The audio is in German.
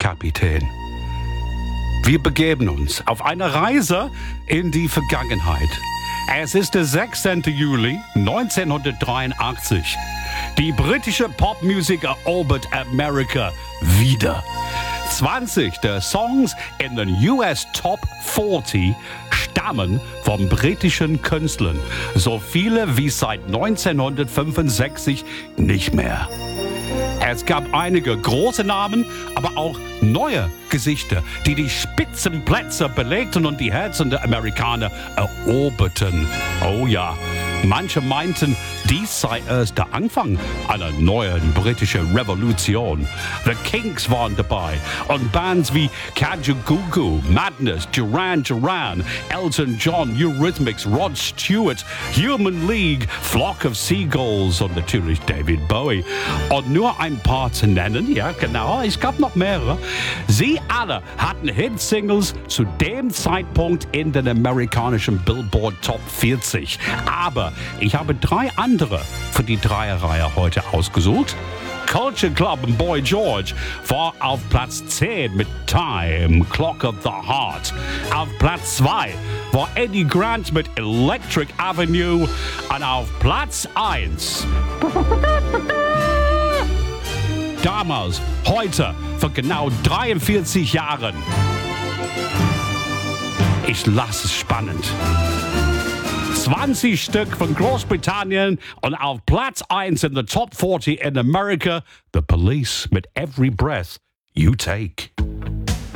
Kapitän. Wir begeben uns auf eine Reise in die Vergangenheit. Es ist der 16. Juli 1983. Die britische Popmusik erobert Amerika wieder. 20 der Songs in den US Top 40 stammen von britischen Künstlern. So viele wie seit 1965 nicht mehr. Es gab einige große Namen, aber auch neue Gesichter, die die Spitzenplätze belegten und die Herzen der Amerikaner eroberten. Oh ja, manche meinten, dies sei erst der Anfang einer neuen britischen Revolution. The Kinks waren dabei und Bands wie Kajagoogoo, Madness, Duran Duran, Elton John, Eurythmics, Rod Stewart, Human League, Flock of Seagulls und natürlich David Bowie. Und nur ein paar zu nennen, ja genau, es gab noch mehrere. Sie alle hatten Hit-Singles zu dem Zeitpunkt in den amerikanischen Billboard Top 40. Aber ich habe 3 andere für die Dreierreihe heute ausgesucht. Culture Club und Boy George war auf Platz 10 mit Time, Clock of the Heart. Auf Platz 2 war Eddie Grant mit Electric Avenue. Und auf Platz 1 damals, heute, vor genau 43 Jahren. Ich lasse es spannend. 20 Stück von Großbritannien und auf Platz 1 in the Top 40 in America, The Police mit Every Breath You Take.